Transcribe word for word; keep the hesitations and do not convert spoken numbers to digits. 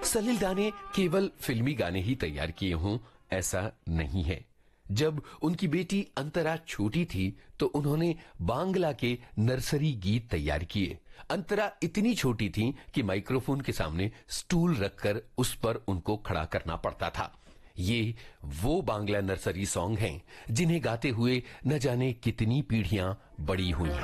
सलील दा ने केवल फिल्मी गाने ही तैयार किए हों ऐसा नहीं है। जब उनकी बेटी अंतरा छोटी थी तो उन्होंने बांग्ला के नर्सरी गीत तैयार किए। अंतरा इतनी छोटी थी कि माइक्रोफोन के सामने स्टूल रखकर उस पर उनको खड़ा करना पड़ता था। ये वो बांग्ला नर्सरी सॉन्ग हैं जिन्हें गाते हुए न जाने कितनी पीढ़ियां बड़ी हुई हैं।